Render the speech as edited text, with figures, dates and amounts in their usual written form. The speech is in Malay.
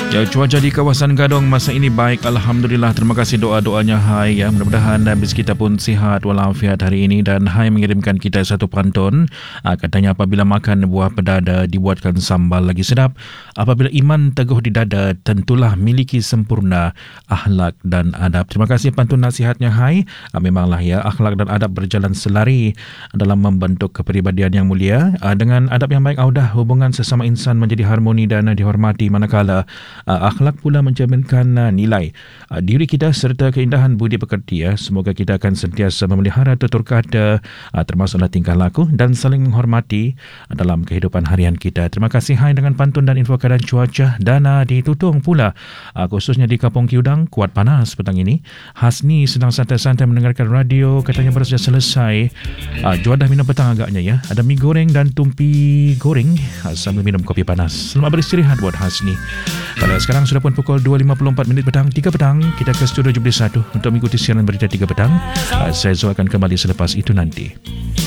Ya, cuaca di kawasan Gadong masa ini baik, Alhamdulillah. Terima kasih doa-doanya Hai ya. Mudah-mudahan habis kita pun sihat walafiat hari ini. Dan Hai mengirimkan kita satu pantun. Katanya apabila makan buah pedada dibuatkan sambal lagi sedap. Apabila iman teguh di dada tentulah miliki sempurna akhlak dan adab. Terima kasih pantun nasihatnya Hai. Memanglah ya, akhlak dan adab berjalan selari dalam membentuk kepribadian yang mulia. Dengan adab yang baik audah hubungan sesama insan menjadi harmoni dan dihormati, manakala akhlak pula mencerminkan nilai diri kita serta keindahan budi pekerti ya. Semoga kita akan sentiasa memelihara tutur kata termasuklah tingkah laku dan saling menghormati dalam kehidupan harian kita. Terima kasih Hai dengan pantun dan info keadaan cuaca. Dan di Tutong pula khususnya di Kampung Kiudang kuat panas petang ini. Hasni sedang santai-santai mendengarkan radio, katanya baru saja selesai juadah minum petang agaknya ya. Ada mie goreng dan tumpi goreng sambil minum kopi panas. Selamat beristirahat buat Hasni. Kalau sekarang sudah pun pukul 2.54 petang, 3 petang, kita ke studio 71 untuk mengikuti siaran berita 3 petang. Saya Zul akan kembali selepas itu nanti.